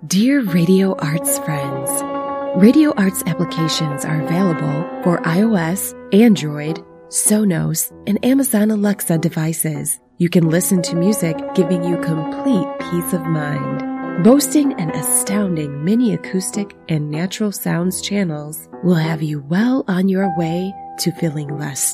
Dear Radio Arts friends, Radio Arts applications are available for iOS, Android, Sonos, and Amazon Alexa devices. You can listen to music giving you complete peace of mind. Boasting an astounding mini acoustic and natural sounds channels will have you well on your way to feeling less